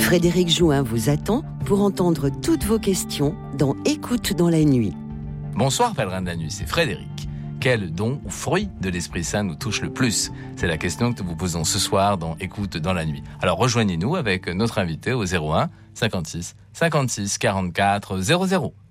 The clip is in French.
Frédéric Jouin vous attend pour entendre toutes vos questions dans Écoute dans la nuit. Bonsoir pèlerin de la nuit, c'est Frédéric. Quel don ou fruit de l'Esprit Saint nous touche le plus ? C'est la question que nous vous posons ce soir dans Écoute dans la nuit. Alors rejoignez-nous avec notre invité au 01 56 56 44 00.